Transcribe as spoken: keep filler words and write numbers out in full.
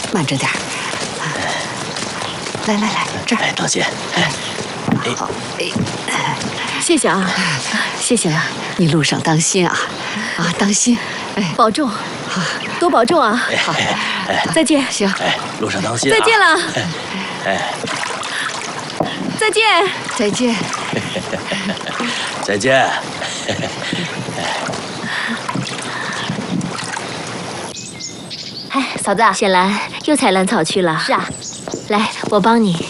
慢着点。来来来，这儿。 哎，多谢。哎， 好，哎， 谢谢啊，谢谢了。 你路上当心啊，啊，当心，哎， 保重，多保重啊。 好， 再见。 行， 哎，路上当心啊。 再见了。 哎， 再见。 再见。 再见。 哎，嫂子，显兰又采兰草去了。是啊，来，我帮你。